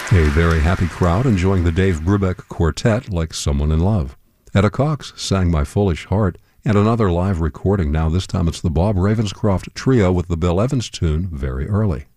A very happy crowd enjoying the Dave Brubeck Quartet like Someone in Love. Etta Cox sang My Foolish Heart, and another live recording. Now this time it's the Bob Ravenscroft Trio with the Bill Evans tune, Very Early.